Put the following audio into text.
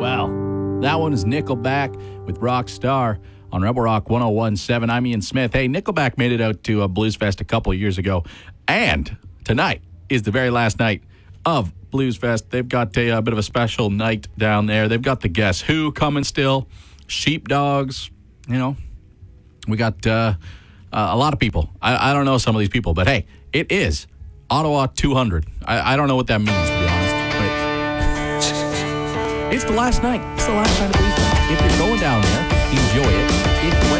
Well, that one is Nickelback with Rockstar on Rebel Rock 101.7. I'm Ian Smith. Hey, Nickelback made it out to Blues Fest a couple of years ago, and tonight is the very last night of Blues Fest. They've got a bit of a special night down there. They've got the Guess Who coming still, Sheepdogs, we got a lot of people. I don't know some of these people, but hey, it is Ottawa 200. I don't know what that means, to be honest, but it's the last night. It's the last night of Blues Fest. If you're going down there, enjoy it. If you're